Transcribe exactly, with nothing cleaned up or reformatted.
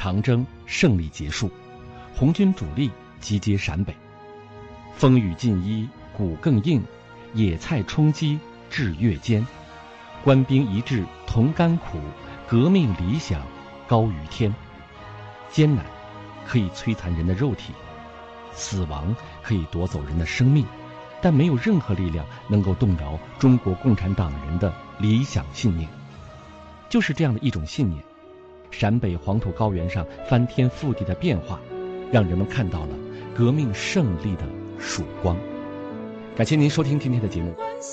长征胜利结束，红军主力集结陕北。风雨尽衣鼓更硬，野菜充饥至月间。官兵一致同甘苦，革命理想高于天。艰难可以摧残人的肉体，死亡可以夺走人的生命，但没有任何力量能够动摇中国共产党人的理想信念。就是这样的一种信念，陕北黄土高原上翻天覆地的变化，让人们看到了革命胜利的曙光。感谢您收听今天的节目。